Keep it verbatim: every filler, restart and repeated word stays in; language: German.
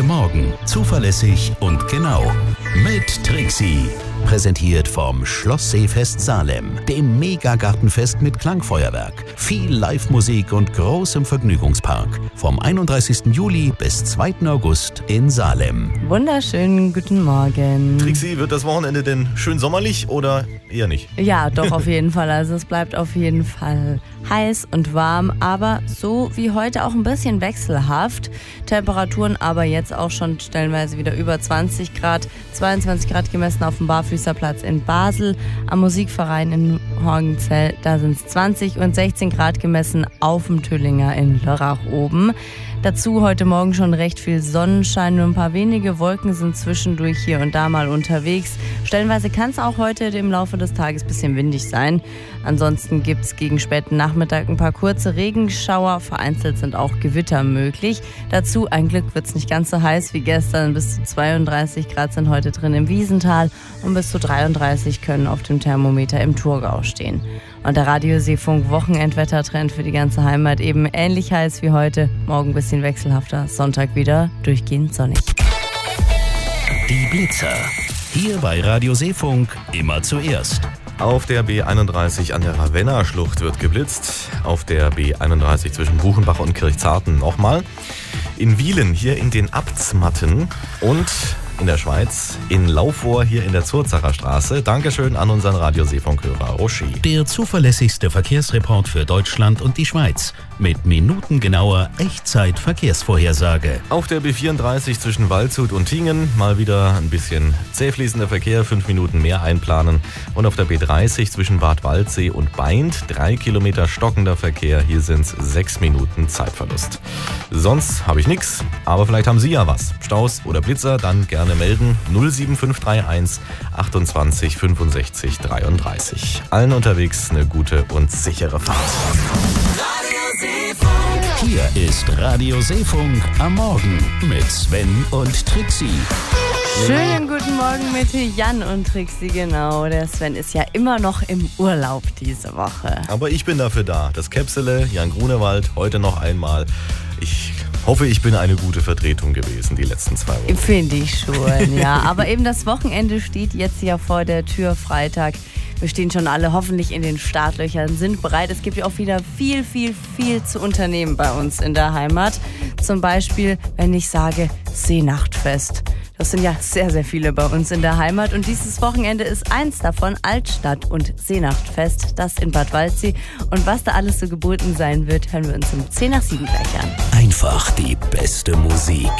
Morgen. Zuverlässig und genau. Mit Trixie. Präsentiert vom Schloss Seefest Salem, dem Megagartenfest mit Klangfeuerwerk, viel Live-Musik und großem Vergnügungspark. Vom einunddreißigsten Juli bis zweiten August in Salem. Wunderschönen guten Morgen. Trixie, wird das Wochenende denn schön sommerlich oder eher nicht? Ja, doch, auf jeden Fall. Also es bleibt auf jeden Fall heiß und warm, aber so wie heute auch ein bisschen wechselhaft. Temperaturen aber jetzt auch schon stellenweise wieder über zwanzig Grad, zweiundzwanzig Grad gemessen auf dem Barfüßerplatz in Basel, am Musikverein in Horgenzell, da sind es zwanzig und sechzehn Grad gemessen auf dem Tüllinger in Lörrach oben. Dazu heute Morgen schon recht viel Sonnenschein, nur ein paar wenige Wolken sind zwischendurch hier und da mal unterwegs. Stellenweise kann es auch heute im Laufe des Tages ein bisschen windig sein. Ansonsten gibt es gegen späten Nachmittag ein paar kurze Regenschauer, vereinzelt sind auch Gewitter möglich. Dazu ein Glück wird es nicht ganz so heiß wie gestern, bis zu zweiunddreißig Grad sind heute drin im Wiesental und bis zu dreiunddreißig können auf dem Thermometer im Thurgau stehen. Und der Radioseefunk Wochenendwettertrend für die ganze Heimat eben ähnlich heiß wie heute, morgen ein bisschen wechselhafter, Sonntag wieder durchgehend sonnig. Die Blitzer. Hier bei Radio Seefunk immer zuerst. Auf der B einunddreißig an der Ravenna-Schlucht wird geblitzt. Auf der B einunddreißig zwischen Buchenbach und Kirchzarten nochmal. In Wielen hier in den Abtsmatten und in der Schweiz in Laufohr hier in der Zurzacher Straße. Dankeschön an unseren Radio Seefunk-Hörer Roshi. Der zuverlässigste Verkehrsreport für Deutschland und die Schweiz. Mit minutengenauer Echtzeit-Verkehrsvorhersage. Auf der B vierunddreißig zwischen Waldshut und Tingen mal wieder ein bisschen zähfließender Verkehr, fünf Minuten mehr einplanen. Und auf der B dreißig zwischen Bad Waldsee und Baindt drei Kilometer stockender Verkehr. Hier sind es sechs Minuten Zeitverlust. Sonst habe ich nichts, aber vielleicht haben Sie ja was. Staus oder Blitzer, dann gerne melden. null sieben fünf drei eins achtundzwanzig fünfundsechzig dreiunddreißig. Allen unterwegs eine gute und sichere Fahrt. Hier ist Radio Seefunk am Morgen mit Sven und Trixie. Schönen guten Morgen mit Jan und Trixie, genau. Der Sven ist ja immer noch im Urlaub diese Woche. Aber ich bin dafür da. Das Käpsele, Jan Grunewald, heute noch einmal. Ich hoffe, ich bin eine gute Vertretung gewesen die letzten zwei Wochen. Finde ich schon, ja. Aber eben das Wochenende steht jetzt ja vor der Tür, Freitag. Wir stehen schon alle hoffentlich in den Startlöchern, sind bereit. Es gibt ja auch wieder viel, viel, viel zu unternehmen bei uns in der Heimat. Zum Beispiel, wenn ich sage Seenachtfest. Das sind ja sehr, sehr viele bei uns in der Heimat. Und dieses Wochenende ist eins davon, Altstadt- und Seenachtfest, das in Bad Waldsee. Und was da alles so geboten sein wird, hören wir uns um zehn nach sieben gleich an. Einfach die beste Musik.